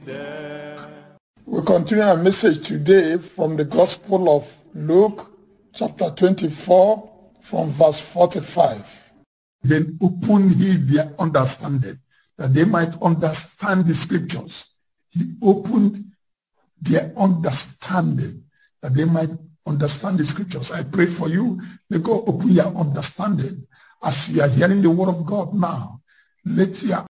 We continue our message today from the Gospel of Luke, chapter 24, from verse 45. Then open he their understanding, that they might understand the scriptures. He opened their understanding, that they might understand the scriptures. I pray for you. May God open your understanding as you are hearing the word of God now. Let your